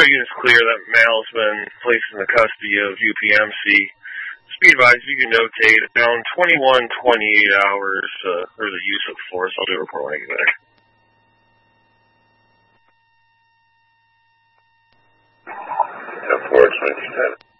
Detroit unit's clear. That male's been placed in the custody of UPMC. Speed advise, you can notate around 21-28 hours for the use of force. I'll do a report when I get back. 427.